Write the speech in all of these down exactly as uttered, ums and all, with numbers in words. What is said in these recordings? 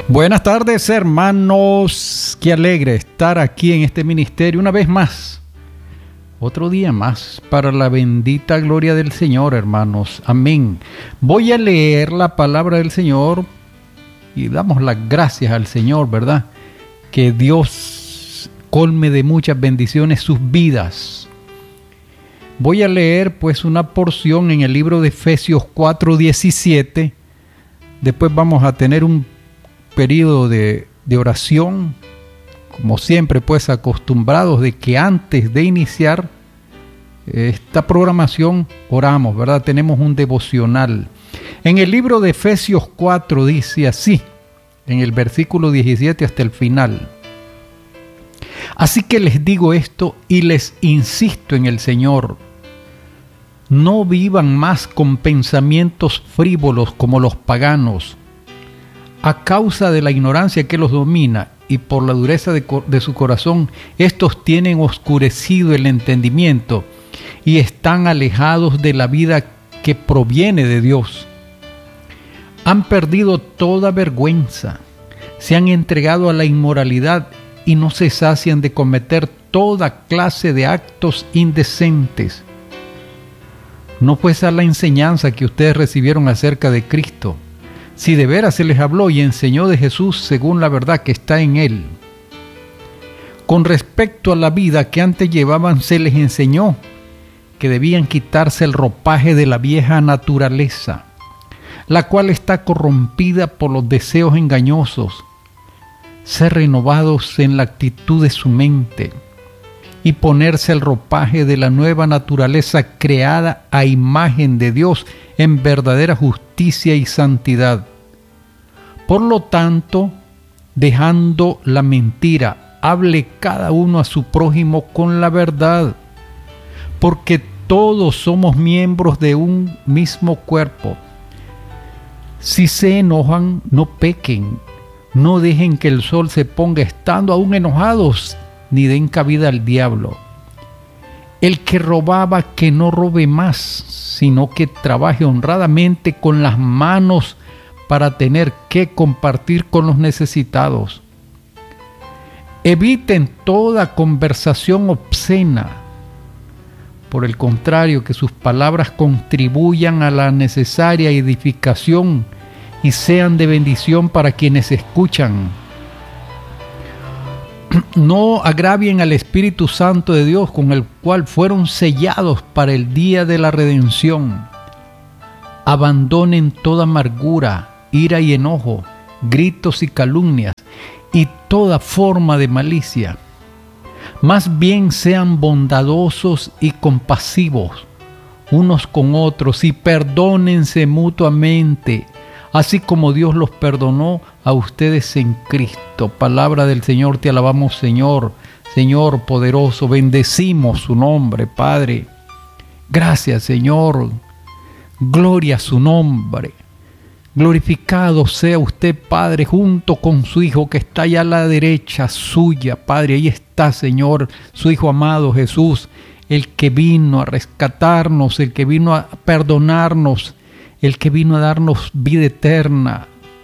Buenas tardes, hermanos. Qué alegre estar aquí en este ministerio una vez más. Otro día más para la bendita gloria del Señor, hermanos. Amén. Voy a leer la palabra del Señor y damos las gracias al Señor, ¿verdad? Que Dios colme de muchas bendiciones sus vidas. Voy a leer pues una porción en el libro de Efesios cuatro diecisiete. Después vamos a tener un periodo de, de oración, como siempre pues acostumbrados de que antes de iniciar esta programación oramos, ¿verdad? Tenemos un devocional. En el libro de Efesios cuatro dice así, en el versículo diecisiete hasta el final: así que les digo esto y les insisto en el Señor, no vivan más con pensamientos frívolos como los paganos, a causa de la ignorancia que los domina y por la dureza de, de su corazón. Estos tienen oscurecido el entendimiento y están alejados de la vida que proviene de Dios. Han perdido toda vergüenza, se han entregado a la inmoralidad y no se sacian de cometer toda clase de actos indecentes. No pues a la enseñanza que ustedes recibieron acerca de Cristo, si de veras se les habló y enseñó de Jesús según la verdad que está en Él. Con respecto a la vida que antes llevaban, se les enseñó que debían quitarse el ropaje de la vieja naturaleza, la cual está corrompida por los deseos engañosos, ser renovados en la actitud de su mente y ponerse el ropaje de la nueva naturaleza creada a imagen de Dios en verdadera justicia y santidad. Por lo tanto, dejando la mentira, hable cada uno a su prójimo con la verdad, porque todos somos miembros de un mismo cuerpo. Si se enojan, no pequen, no dejen que el sol se ponga estando aún enojados, ni den cabida al diablo. El que robaba, que no robe más, sino que trabaje honradamente con las manos para tener que compartir con los necesitados. Eviten toda conversación obscena. Por el contrario, que sus palabras contribuyan a la necesaria edificación y sean de bendición para quienes escuchan. No agravien al Espíritu Santo de Dios, con el cual fueron sellados para el día de la redención. Abandonen toda amargura, ira y enojo, gritos y calumnias, y toda forma de malicia. Más bien sean bondadosos y compasivos unos con otros, y perdónense mutuamente, así como Dios los perdonó a ustedes en Cristo. Palabra del Señor, te alabamos, Señor. Señor poderoso, bendecimos su nombre, Padre. Gracias, Señor. Gloria a su nombre. Glorificado sea usted, Padre, junto con su Hijo que está allá a la derecha suya, Padre. Ahí está, Señor, su Hijo amado Jesús, el que vino a rescatarnos, el que vino a perdonarnos, el que vino a darnos vida eterna.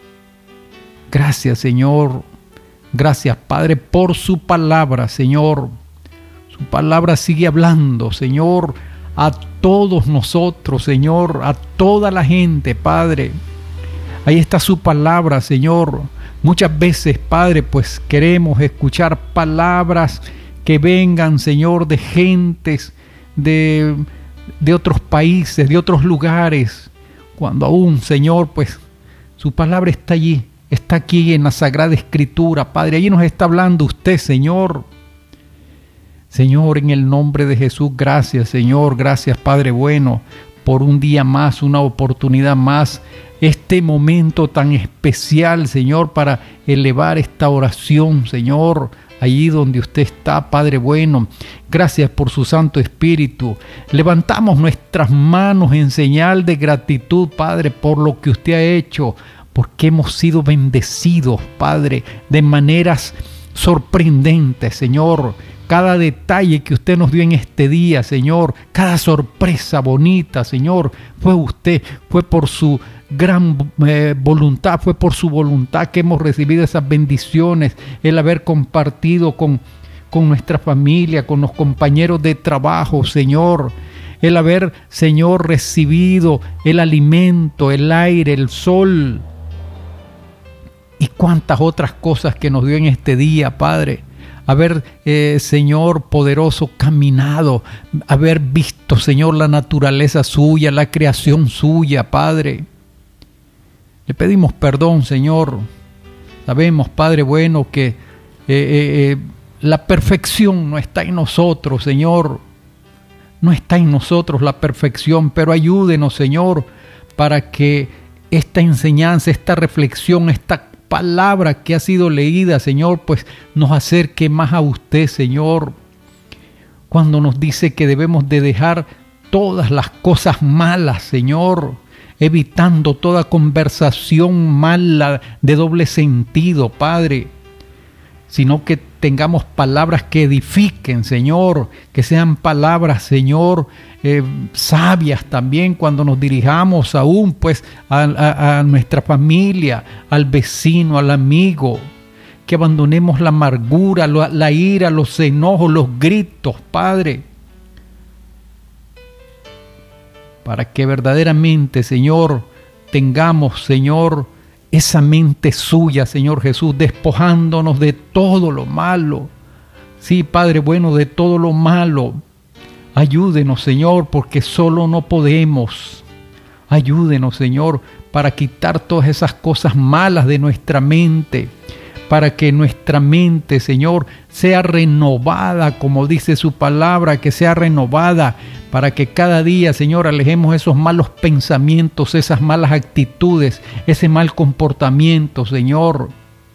Gracias, Señor. Gracias, Padre, por su palabra, Señor. Su palabra sigue hablando, Señor, a todos nosotros, Señor, a toda la gente, Padre. Ahí está su palabra, Señor. Muchas veces, Padre, pues queremos escuchar palabras que vengan, Señor, de gentes, de, de otros países, de otros lugares. Cuando aún, Señor, pues su palabra está allí, está aquí en la Sagrada Escritura, Padre. Allí nos está hablando usted, Señor. Señor, en el nombre de Jesús, gracias, Señor. Gracias, Padre bueno, por un día más, una oportunidad más, este momento tan especial, Señor, para elevar esta oración, Señor, allí donde usted está, Padre bueno. Gracias por su Santo Espíritu. Levantamos nuestras manos en señal de gratitud, Padre, por lo que usted ha hecho, porque hemos sido bendecidos, Padre, de maneras sorprendentes, Señor. Cada detalle que usted nos dio en este día, Señor, cada sorpresa bonita, Señor, fue usted, fue por su gran eh, voluntad, fue por su voluntad que hemos recibido esas bendiciones, el haber compartido con, con nuestra familia, con los compañeros de trabajo, Señor, el haber, Señor, recibido el alimento, el aire, el sol y cuántas otras cosas que nos dio en este día, Padre. Haber, eh, Señor poderoso, caminado, haber visto, Señor, la naturaleza suya, la creación suya, Padre. Le pedimos perdón, Señor. Sabemos, Padre bueno, que eh, eh, la perfección no está en nosotros, Señor. No está en nosotros la perfección, pero ayúdenos, Señor, para que esta enseñanza, esta reflexión, esta palabra que ha sido leída, Señor, pues nos acerque más a usted, Señor, cuando nos dice que debemos de dejar todas las cosas malas, Señor, evitando toda conversación mala de doble sentido, Padre, sino que tengamos palabras que edifiquen, Señor, que sean palabras, Señor, eh, sabias también cuando nos dirijamos aún pues a, a, a nuestra familia, al vecino, al amigo, que abandonemos la amargura, la, la ira, los enojos, los gritos, Padre, para que verdaderamente, Señor, tengamos, Señor, esa mente suya, Señor Jesús, despojándonos de todo lo malo. Sí, Padre bueno, de todo lo malo. Ayúdenos, Señor, porque solo no podemos. Ayúdenos, Señor, para quitar todas esas cosas malas de nuestra mente, para que nuestra mente, Señor, sea renovada, como dice su palabra, que sea renovada, para que cada día, Señor, alejemos esos malos pensamientos, esas malas actitudes, ese mal comportamiento, Señor.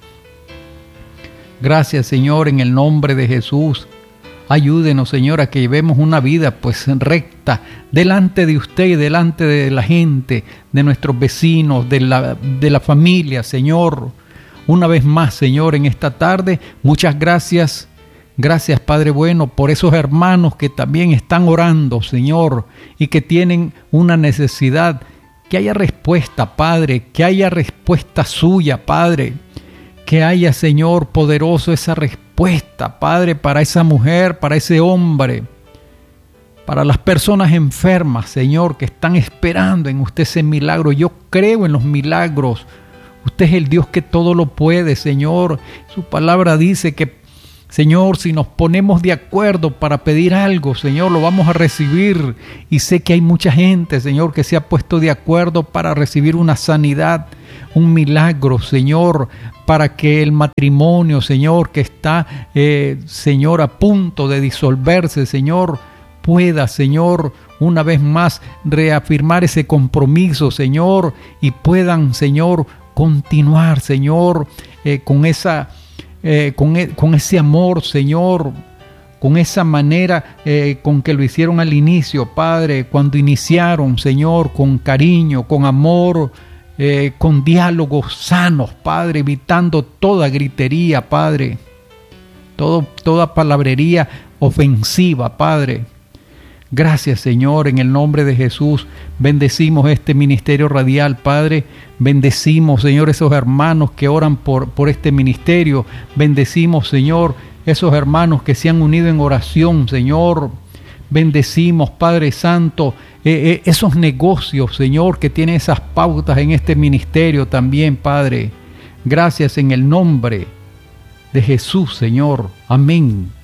Gracias, Señor, en el nombre de Jesús. Ayúdenos, Señor, a que llevemos una vida pues recta delante de usted y delante de la gente, de nuestros vecinos, de la, de la familia, Señor. Una vez más, Señor, en esta tarde, muchas gracias. Gracias, Padre bueno, por esos hermanos que también están orando, Señor, y que tienen una necesidad. Que haya respuesta, Padre, que haya respuesta suya, Padre. Que haya, Señor poderoso, esa respuesta, Padre, para esa mujer, para ese hombre, para las personas enfermas, Señor, que están esperando en usted ese milagro. Yo creo en los milagros. Usted es el Dios que todo lo puede, Señor. Su palabra dice que, Señor, si nos ponemos de acuerdo para pedir algo, Señor, lo vamos a recibir. Y sé que hay mucha gente, Señor, que se ha puesto de acuerdo para recibir una sanidad, un milagro, Señor, para que el matrimonio, Señor, que está, eh, Señor, a punto de disolverse, Señor, pueda, Señor, una vez más reafirmar ese compromiso, Señor, y puedan, Señor, continuar, Señor, eh, con esa... Eh, con, e, con ese amor, Señor, con esa manera eh, con que lo hicieron al inicio, Padre, cuando iniciaron, Señor, con cariño, con amor, eh, con diálogos sanos, Padre, evitando toda gritería, Padre, todo, toda palabrería ofensiva, Padre. Gracias, Señor, en el nombre de Jesús. Bendecimos este ministerio radial, Padre. Bendecimos, Señor, esos hermanos que oran por, por este ministerio. Bendecimos, Señor, esos hermanos que se han unido en oración, Señor. Bendecimos, Padre Santo, eh, eh, esos negocios, Señor, que tienen esas pautas en este ministerio también, Padre. Gracias en el nombre de Jesús, Señor. Amén.